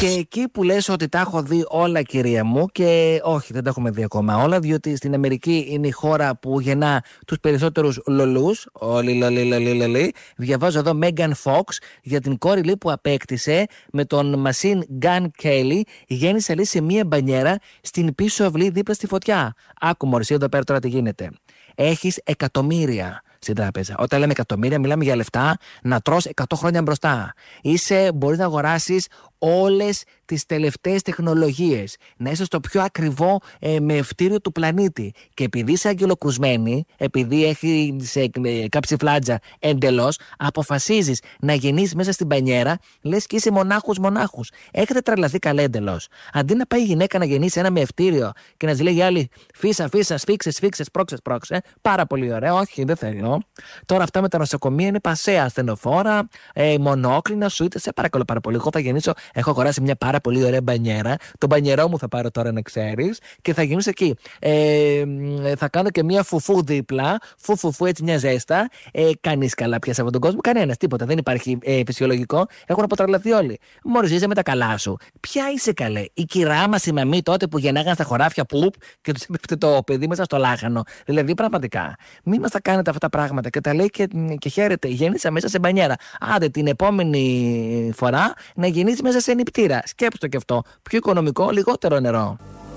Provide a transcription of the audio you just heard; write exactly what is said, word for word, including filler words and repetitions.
Και εκεί που λες ότι τα έχω δει όλα, κυρία μου, και όχι, δεν τα έχουμε δει ακόμα όλα, διότι στην Αμερική είναι η χώρα που γεννά τους περισσότερους λολούς. Όλοι λολί, λολί, λολί. Διαβάζω εδώ Megan Fox για την κόρη λέει, που απέκτησε με τον Machine Gun Kelly. Γέννησε λέει, σε μία μπανιέρα στην πίσω αυλή δίπλα στη φωτιά. Άκου μωρσί εδώ πέρα τώρα τι γίνεται. Έχεις εκατομμύρια στην τράπεζα. Όταν λέμε εκατομμύρια, μιλάμε για λεφτά να τρως εκατό χρόνια μπροστά. Είσαι, μπορείς να αγοράσεις όλες τις τελευταίες τεχνολογίες. Να είσαι στο πιο ακριβό ε, μευτήριο του πλανήτη. Και επειδή είσαι αγγελοκρουσμένη, επειδή έχει ε, κάψει φλάτζα εντελώς, αποφασίζεις να γεννήσεις μέσα στην μπανιέρα, λες και είσαι μονάχος μονάχος. Έχετε τρελαθεί καλά εντελώς. Αντί να πάει η γυναίκα να γεννήσει ένα μευτήριο και να ζηλέγει άλλη φύσα, φύσα, σφίξε, σφίξε, πρόξε, πρόξε. Πάρα πολύ ωραία. Όχι, δεν θέλω. Τώρα αυτά με τα νοσοκομεία είναι πασέα, ασθενοφόρα, ε, μονόκρινα, σουίτε. Σε παρακαλώ πάρα πολύ. Εγώ θα γεννήσω. Έχω αγοράσει μια πάρα πολύ ωραία μπανιέρα. Το μπανιερό μου θα πάρω τώρα να ξέρεις και θα γεννήσω εκεί. Ε, θα κάνω και μια φουφού δίπλα. Φουφουφού έτσι μια ζέστα. Ε, κανείς καλά πια σε αυτόν τον κόσμο. Κανένας, τίποτα. Δεν υπάρχει ε, φυσιολογικό. Έχουν αποτρελαθεί όλοι. Μόλις είσαι με τα καλά σου. Ποια είσαι καλέ. Η κυρά μας η μαμή τότε που γεννάγαν στα χωράφια πλουπ και τους έπεφτε το παιδί μέσα στο λάχανο. Δηλαδή πραγματικά. Μην μας τα κάνετε αυτά τα πράγματα και τα λέει και, και χαίρεται. Γέννησα μέσα σε μπανιέρα. Άντε την επόμενη φορά να γεννήσει μέσα σε νηπτήρα. Σκέψτε το και αυτό. Πιο οικονομικό, λιγότερο νερό.